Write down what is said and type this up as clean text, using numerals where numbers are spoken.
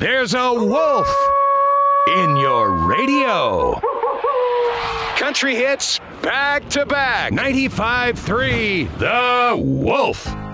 There's a wolf in your radio. Country hits back to back. 95.3 The Wolf.